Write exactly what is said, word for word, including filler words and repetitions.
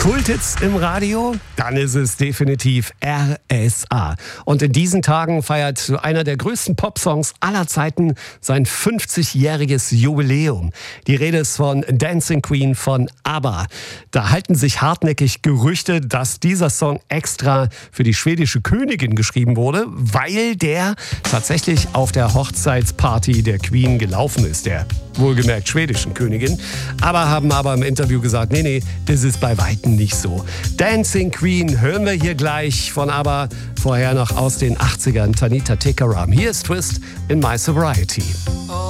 Kulthits im Radio? Dann ist es definitiv R S A. Und in diesen Tagen feiert einer der größten Popsongs aller Zeiten sein fünfzigjähriges Jubiläum. Die Rede ist von Dancing Queen von ABBA. Da halten sich hartnäckig Gerüchte, dass dieser Song extra für die schwedische Königin geschrieben wurde, weil der tatsächlich auf der Hochzeitsparty der Queen gelaufen ist, der wohlgemerkt schwedischen Königin. Aber haben aber im Interview gesagt, nee, nee, das ist bei Weitem nicht so. Dancing Queen hören wir hier gleich von ABBA, vorher noch aus den achtzigern Tanita Tikaram. Hier ist Twist in My Sobriety.